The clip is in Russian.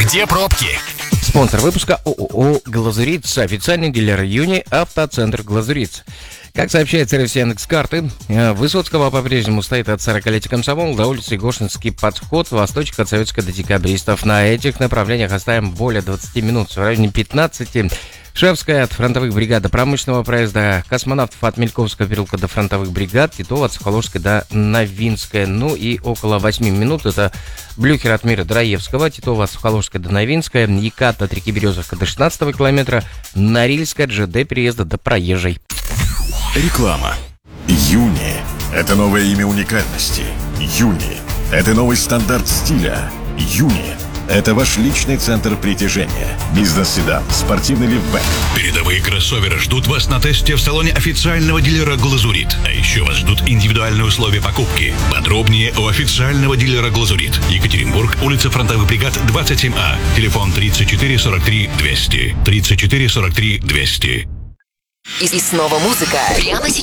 Где пробки? Спонсор выпуска ООО «Глазуриц», официальный дилер Юни, автоцентр «Глазуриц». Как сообщает сервис Яндекс.Карты, Высоцкого по-прежнему стоит от 40-летия комсомола до улицы Гошинский подход, восточек от Советской до Декабристов. На этих направлениях оставим более 20 минут, в районе 15. Шевская от фронтовых бригад до промышленного проезда, Космонавтов от Мельковского переулка до фронтовых бригад, Титова от Соколовской до Новинской. Ну и около 8 минут это Блюхер от Мира до Раевского, Титова от Соколовской до Новинской, Екат от реки Березовка до 16 километра, Норильская от ЖД переезда до Проезжей. Реклама. Юни – это новое имя уникальности. Юни – это новый стандарт стиля. Юни – это ваш личный центр притяжения. Бизнес-седан, спортивный лифтбэк. Передовые кроссоверы ждут вас на тесте в салоне официального дилера «Глазурит». А еще вас ждут индивидуальные условия покупки. Подробнее у официального дилера «Глазурит». Екатеринбург, улица Фронтовых бригад, 27А. Телефон 34 43 200. 34 43 200. И снова музыка. Прямо сейчас.